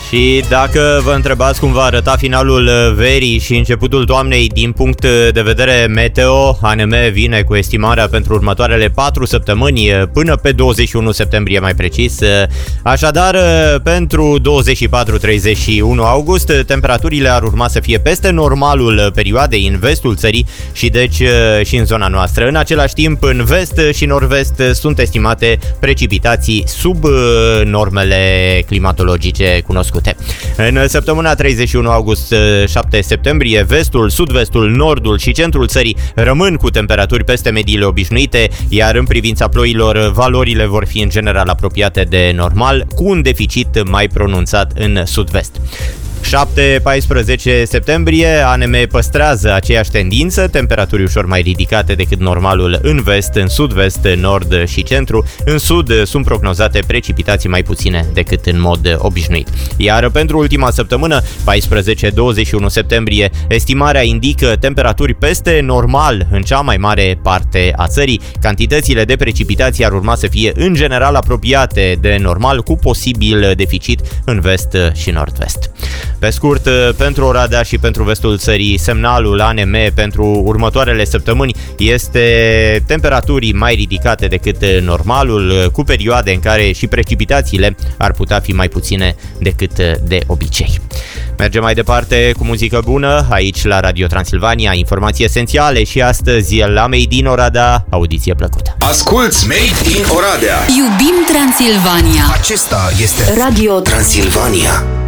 Și dacă vă întrebați cum va arăta finalul verii și începutul toamnei din punct de vedere meteo, ANM vine cu estimarea pentru următoarele 4 săptămâni până pe 21 septembrie mai precis. Așadar, pentru 24-31 august, temperaturile ar urma să fie peste normalul perioadei în vestul țării și deci și în zona noastră. În același timp, în vest și nord-vest sunt estimate precipitații sub normele climatologice cunoscute. În săptămâna 31 august-7 septembrie, vestul, sud-vestul, nordul și centrul țării rămân cu temperaturi peste mediile obișnuite, iar în privința ploilor, valorile vor fi în general apropiate de normal, cu un deficit mai pronunțat în sud-vest. 7-14 septembrie, ANM păstrează aceeași tendință, temperaturi ușor mai ridicate decât normalul în vest, în sud-vest, nord și centru. În sud sunt prognozate precipitații mai puține decât în mod obișnuit. Iar pentru ultima săptămână, 14-21 septembrie, estimarea indică temperaturi peste normal în cea mai mare parte a țării. Cantitățile de precipitații ar urma să fie în general apropiate de normal, cu posibil deficit în vest și nord-vest. Pe scurt, pentru Oradea și pentru vestul țării, semnalul ANM pentru următoarele săptămâni este temperaturi mai ridicate decât normalul, cu perioade în care și precipitațiile ar putea fi mai puține decât de obicei. Mergem mai departe cu muzică bună, aici la Radio Transilvania, informații esențiale și astăzi la Made in Oradea, audiție plăcută. Asculți Made in Oradea. Iubim Transilvania. Acesta este Radio Transilvania.